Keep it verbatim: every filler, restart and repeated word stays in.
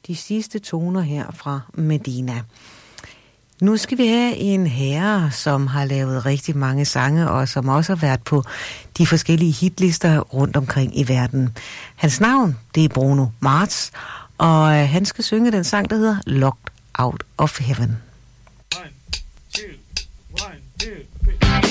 de sidste toner her fra Medina. Nu skal vi have en herre, som har lavet rigtig mange sange, og som også har været på de forskellige hitlister rundt omkring i verden. Hans navn, det er Bruno Mars, og han skal synge den sang, der hedder Locked Out of Heaven.